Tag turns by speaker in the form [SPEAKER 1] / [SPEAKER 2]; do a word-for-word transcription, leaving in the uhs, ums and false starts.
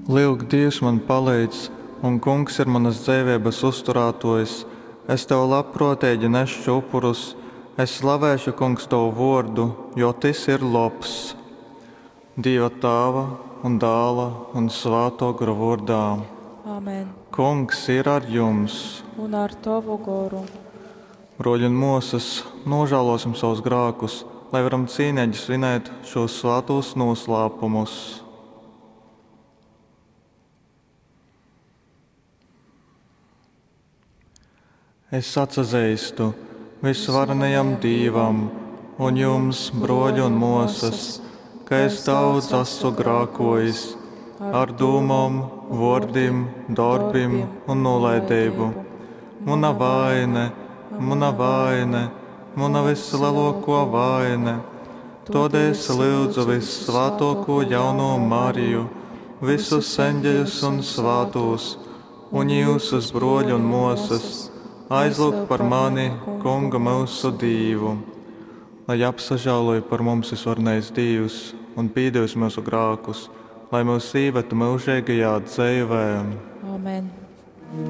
[SPEAKER 1] Lūk, Dievs man palīdz, un Kungs ir manas dzīvības uzturētājs. Es tev labprātīgi nešu upurus, es slavēšu, Kungs, tavu vārdu, jo tas ir labs. Dieva Tēva un Dēla un Svētā gara vārdā.
[SPEAKER 2] Amen.
[SPEAKER 1] Kungs ir ar jums.
[SPEAKER 2] Un ar tavu goru.
[SPEAKER 1] Broļi un mūsas, nožēlosim savus grēkus, lai varam cīnīgi svinēt šos svētos noslēpumus. Es atzīstu visvarenajam Dievam un jums, broļi un mūsas, ka es daudz esmu grēkojis ar domām, vārdiem, darbiem un nolaidību. Mana vaina, mana vaina, mana vislielākā vaina. Tādēļ es lūdzu vissvētāko jauno Mariju, visus eņģeļus un svētos, un jūsus broļi un mūsas, aizlūgt par mani, Kunga mūsu Dievu, lai apsažāloja par mums visvarenais Dievs un pīdīs mūsu grēkus, lai mūs īvetu mūžīgajā dzīvē.
[SPEAKER 2] Amen.